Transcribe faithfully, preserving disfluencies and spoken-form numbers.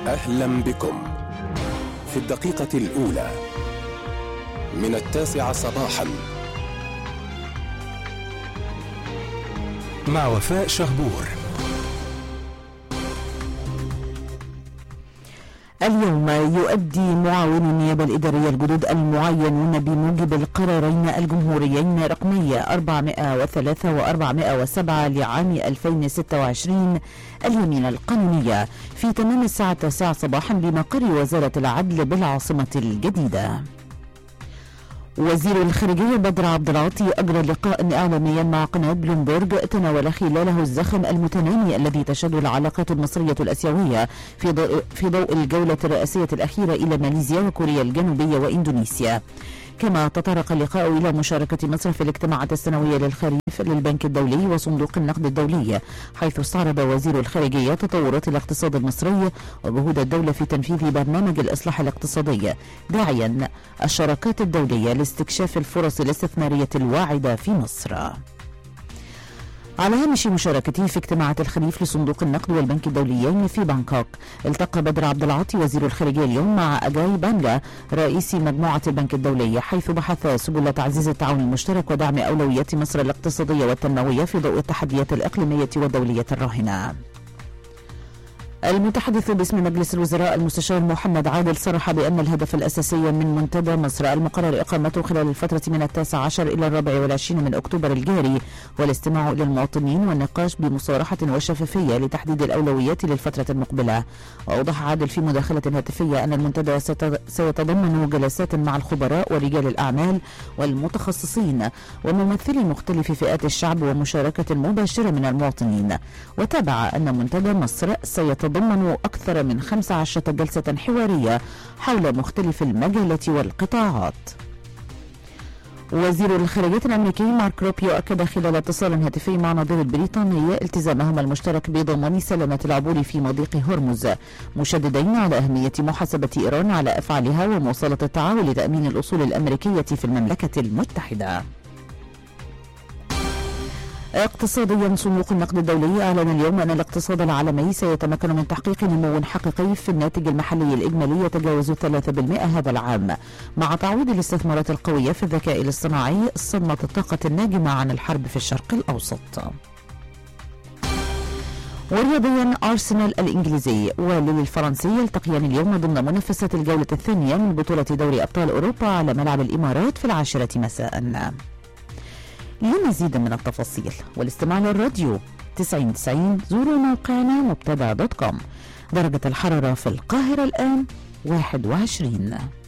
أهلا بكم في الدقيقة الأولى من التاسعة صباحا مع وفاء شهبور. اليوم يؤدي معاون النيابة الإدارية الجدد المعينون بموجب القرارين الجمهوريين رقمي أربعمائة وثلاثة وأربعمائة وسبعة لعام ألفين وستة وعشرين اليمين القانونية في تمام الساعة التاسعة صباحا بمقر وزارة العدل بالعاصمة الجديدة. وزير الخارجية بدر عبد العاطي أجرى لقاء إعلاميا مع قناة بلومبرج تناول خلاله الزخم المتنامي الذي تشهد العلاقات المصرية الآسيوية في ضوء في ضوء الجولة الرئاسية الأخيرة إلى ماليزيا وكوريا الجنوبية وإندونيسيا. كما تطرق اللقاء إلى مشاركة مصر في الاجتماعات السنوية للخريف للبنك الدولي وصندوق النقد الدولي، حيث استعرض وزير الخارجية تطورات الاقتصاد المصري وجهود الدولة في تنفيذ برنامج الإصلاح الاقتصادي، داعيا الشراكات الدولية لاستكشاف الفرص الاستثمارية الواعدة في مصر. على هامش مشاركته في اجتماعات الخريف لصندوق النقد والبنك الدوليين في بانكوك، التقى بدر عبد العاطي وزير الخارجية اليوم مع أجاي بانجا رئيس مجموعة البنك الدولي، حيث بحث سبل تعزيز التعاون المشترك ودعم أولويات مصر الاقتصادية والتنموية في ضوء التحديات الإقليمية والدولية الراهنة. المتحدث باسم مجلس الوزراء المستشار محمد عادل صرح بأن الهدف الأساسي من منتدى مصر المقرر إقامته خلال الفترة من التاسع عشر إلى الرابع والعشرين من أكتوبر الجاري هو الاستماع للمواطنين والنقاش بمصارحة وشفافية لتحديد الأولويات للفترة المقبلة. وأوضح عادل في مداخلة هاتفية أن المنتدى سيتضمن جلسات مع الخبراء ورجال الأعمال والمتخصصين وممثلي مختلف فئات الشعب ومشاركة مباشرة من المواطنين. وتابع أن منتدى مصر سيتضمن ضمن أكثر من خمس عشرة جلسة حوارية حول مختلف المجالات والقطاعات. وزير الخارجية الأمريكي مارك روبيو أكد خلال اتصال هاتفي مع نظيره البريطاني التزامهما المشترك بضمان سلامة العبور في مضيق هرمز، مشددين على أهمية محاسبة إيران على أفعالها ومواصلة التعاون لتأمين الأصول الأمريكية في المملكة المتحدة. اقتصاديا، صندوق النقد الدولي أعلن اليوم أن الاقتصاد العالمي سيتمكن من تحقيق نمو حقيقي في الناتج المحلي الإجمالي يتجاوز ثلاثة بالمئة هذا العام، مع تعويض الاستثمارات القوية في الذكاء الاصطناعي صدمة الطاقة الناجمة عن الحرب في الشرق الأوسط. ورياضيا، أرسنال الإنجليزي وليل الفرنسي يلتقيان اليوم ضمن منافسات الجولة الثانية من بطولة دوري أبطال أوروبا على ملعب الإمارات في العاشرة مساء. لمزيد من التفاصيل والاستماع للراديو تسعين تسعين زوروا موقعنا مبتدأ دوت كوم. درجة الحرارة في القاهرة الآن واحد وعشرين.